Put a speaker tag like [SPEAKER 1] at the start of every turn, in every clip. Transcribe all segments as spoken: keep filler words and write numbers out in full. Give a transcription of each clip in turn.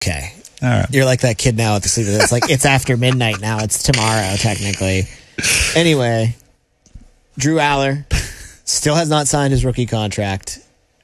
[SPEAKER 1] Okay.
[SPEAKER 2] All right.
[SPEAKER 1] You're like that kid now at the sleeper. It's like, it's after midnight now. It's tomorrow, technically. Anyway, Drew Aller still has not signed his rookie contract.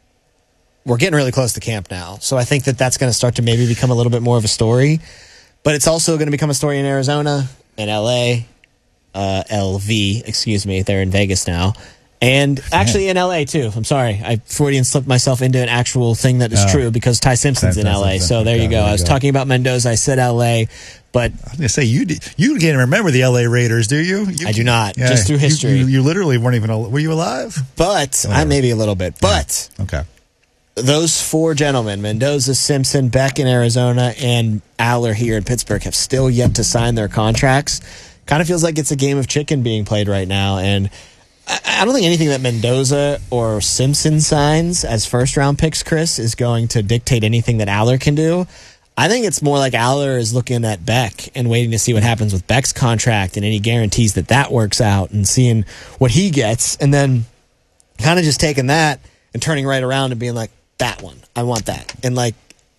[SPEAKER 1] We're getting really close to camp now. So I think that that's going to start to maybe become a little bit more of a story. But it's also going to become a story in Arizona, in L A, uh, L V, excuse me. They're in Vegas now. And actually in L A, too. I'm sorry. I Freudian slipped myself into an actual thing that is
[SPEAKER 2] Oh.
[SPEAKER 1] true because Ty Simpson's
[SPEAKER 2] Ty
[SPEAKER 1] in L A.
[SPEAKER 2] Simpson's
[SPEAKER 1] So
[SPEAKER 2] in-
[SPEAKER 1] there you
[SPEAKER 2] yeah,
[SPEAKER 1] go.
[SPEAKER 2] there you
[SPEAKER 1] I was
[SPEAKER 2] go.
[SPEAKER 1] talking about Mendoza. I said L A, but
[SPEAKER 2] I was going to say, you did, you can't remember the L A Raiders, do you? you
[SPEAKER 1] I do not,
[SPEAKER 2] Yeah,
[SPEAKER 1] just through
[SPEAKER 2] you-
[SPEAKER 1] history.
[SPEAKER 2] You, you literally weren't even, al- were you alive?
[SPEAKER 1] but I
[SPEAKER 2] Whatever.
[SPEAKER 1] maybe a little bit. But
[SPEAKER 2] Okay.
[SPEAKER 1] those four gentlemen, Mendoza, Simpson, Beck in Arizona, and Aller here in Pittsburgh, have still yet to sign their contracts. Kind of feels like it's a game of chicken being played right now. And I, I don't think anything that Mendoza or Simpson signs as first-round picks, Chris, is going to dictate anything that Aller can do. I think it's more like Aller is looking at Beck and waiting to see what happens with Beck's contract and any guarantees that that works out and seeing what he gets. And then kind of just taking that and turning right around and being like, that one. I want that. And like,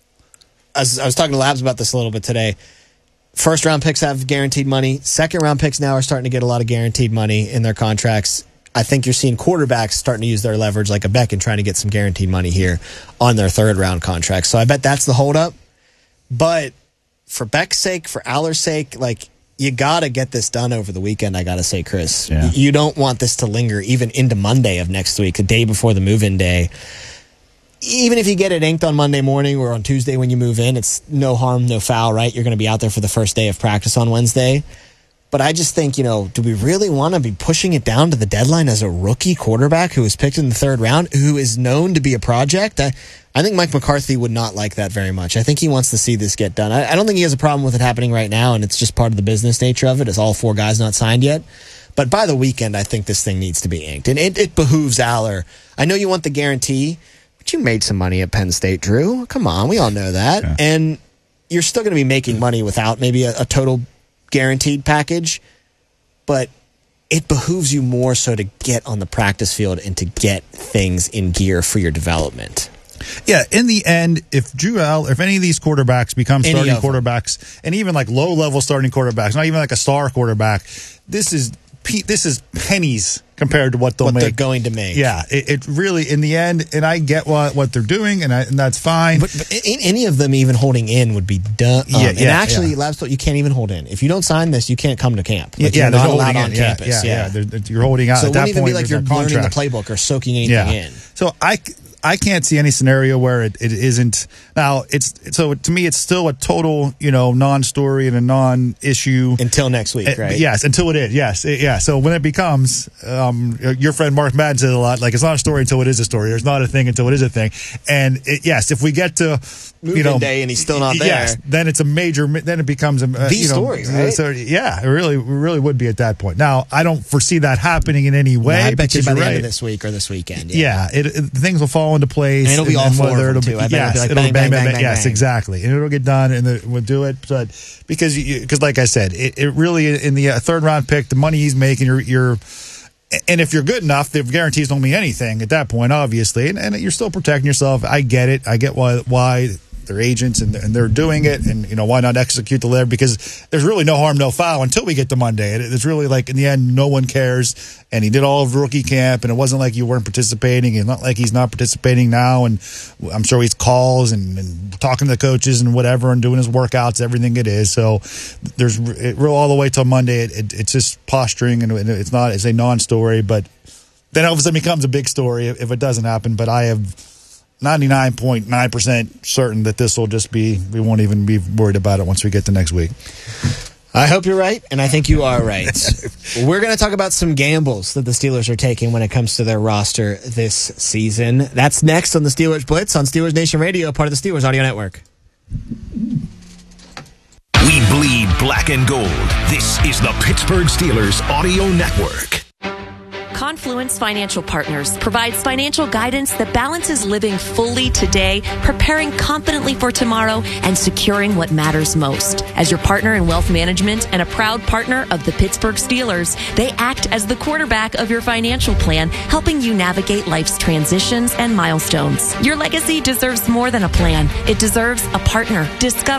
[SPEAKER 1] I was, I was talking to Labs about this a little bit today. First round picks have guaranteed money. Second round picks now are starting to get a lot of guaranteed money in their contracts. I think you're seeing quarterbacks starting to use their leverage like a Beck and trying to get some guaranteed money here on their third round contracts. So I bet that's the holdup. But for Beck's sake, for Aller's sake, like, you got to get this done over the weekend, I got to say, Chris.
[SPEAKER 2] Yeah.
[SPEAKER 1] You don't want this to linger even into Monday of next week, the day before the move-in day. Even if you get it inked on Monday morning or on Tuesday when you move in, it's no harm, no foul, right? You're going to be out there for the first day of practice on Wednesday. But I just think, you know, do we really want to be pushing it down to the deadline as a rookie quarterback who was picked in the third round, who is known to be a project? I, I think Mike McCarthy would not like that very much. I think he wants to see this get done. I, I don't think he has a problem with it happening right now, and it's just part of the business nature of it, as all four guys not signed yet. But by the weekend, I think this thing needs to be inked. And it, it behooves Aller. I know you want the guarantee, but you made some money at Penn State, Drew. Come on, we all know that.
[SPEAKER 2] Yeah.
[SPEAKER 1] And you're still going to be making money without maybe a, a total guaranteed package, but it behooves you more so to get on the practice field and to get things in gear for your development.
[SPEAKER 2] Yeah, in the end, if Drew Aller, if any of these quarterbacks become
[SPEAKER 1] Any
[SPEAKER 2] starting
[SPEAKER 1] of them.
[SPEAKER 2] quarterbacks, and even like low-level starting quarterbacks, not even like a star quarterback, this is pe- this is pennies compared to what they'll
[SPEAKER 1] What
[SPEAKER 2] make.
[SPEAKER 1] they're going to make.
[SPEAKER 2] Yeah, it, it really, in the end, and I get what what they're doing, and, I, and that's fine.
[SPEAKER 1] But, but a- any of them even holding in would be dumb.
[SPEAKER 2] Yeah,
[SPEAKER 1] and
[SPEAKER 2] yeah,
[SPEAKER 1] actually,
[SPEAKER 2] yeah.
[SPEAKER 1] Labs told you can't even hold in. If you don't sign this, you can't come to camp. Like,
[SPEAKER 2] yeah,
[SPEAKER 1] you're
[SPEAKER 2] there's
[SPEAKER 1] not
[SPEAKER 2] no
[SPEAKER 1] allowed
[SPEAKER 2] holding
[SPEAKER 1] on
[SPEAKER 2] in. Yeah,
[SPEAKER 1] campus.
[SPEAKER 2] Yeah,
[SPEAKER 1] Yeah,
[SPEAKER 2] yeah. They're- you're holding out.
[SPEAKER 1] So
[SPEAKER 2] At
[SPEAKER 1] it
[SPEAKER 2] that
[SPEAKER 1] won't even
[SPEAKER 2] point,
[SPEAKER 1] be like
[SPEAKER 2] there's
[SPEAKER 1] you're
[SPEAKER 2] no
[SPEAKER 1] learning the
[SPEAKER 2] contract.
[SPEAKER 1] playbook or soaking anything
[SPEAKER 2] Yeah.
[SPEAKER 1] in.
[SPEAKER 2] So I, I can't see any scenario where it, it isn't. Now, it's so to me, it's still a total, you know, non-story and a non-issue.
[SPEAKER 1] Until next week,
[SPEAKER 2] Uh,
[SPEAKER 1] right?
[SPEAKER 2] Yes, until it is. Yes, it- yeah. So when it becomes, um, your friend Mark Madden says a lot, like it's not a story until it is a story. There's not a thing until it is a thing. And it, yes, if we get to
[SPEAKER 1] Move-in
[SPEAKER 2] you know
[SPEAKER 1] day and he's still not there.
[SPEAKER 2] yes, then it's a major. Then it becomes a uh,
[SPEAKER 1] The
[SPEAKER 2] you know,
[SPEAKER 1] story, right?
[SPEAKER 2] So yeah, it really, it really would be at that point. Now, I don't foresee that happening in any way.
[SPEAKER 1] Yeah, I bet you
[SPEAKER 2] because
[SPEAKER 1] by the
[SPEAKER 2] you're
[SPEAKER 1] end
[SPEAKER 2] right.
[SPEAKER 1] of this week or this weekend.
[SPEAKER 2] Yeah, it, it, things will fall into place.
[SPEAKER 1] And it'll be all four of
[SPEAKER 2] whether
[SPEAKER 1] them,
[SPEAKER 2] it'll
[SPEAKER 1] too. I bet it'll
[SPEAKER 2] yes,
[SPEAKER 1] be like
[SPEAKER 2] it'll
[SPEAKER 1] bang, bang, bang, bang,
[SPEAKER 2] yes,
[SPEAKER 1] bang.
[SPEAKER 2] exactly, and it'll get done, and the, we'll do it. But because, because like I said, it, it really in the uh, third round pick, the money he's making, you're, you're, and if you're good enough, the guarantees don't mean anything at that point, obviously, and, and you're still protecting yourself. I get it. I get why why. They're agents and, and they're doing it, and you know why not execute the letter, because there's really no harm, no foul until we get to Monday. It, it's really like in the end, no one cares. And he did all of rookie camp, and it wasn't like you weren't participating. It's not like he's not participating now, and I'm sure he's calls and, and talking to the coaches and whatever, and doing his workouts, everything it is. So there's it, real all the way till Monday. It, it, it's just posturing, and it's not it's a non-story, but then all of a sudden becomes a big story if, if it doesn't happen. But I have ninety-nine point nine percent certain that this will just be, we won't even be worried about it once we get to next week.
[SPEAKER 1] I hope you're right, and I think you are right. We're going to talk about some gambles that the Steelers are taking when it comes to their roster this season. That's next on the Steelers Blitz on Steelers Nation Radio, part of the Steelers Audio Network.
[SPEAKER 3] We bleed black and gold. This is the Pittsburgh Steelers Audio Network. Confluence Financial Partners provides financial guidance that balances living fully today, preparing confidently for tomorrow, and securing what matters most. As your partner in wealth management and a proud partner of the Pittsburgh Steelers, they act as the quarterback of your financial plan, helping you navigate life's transitions and milestones. Your legacy deserves more than a plan. It deserves a partner. Discover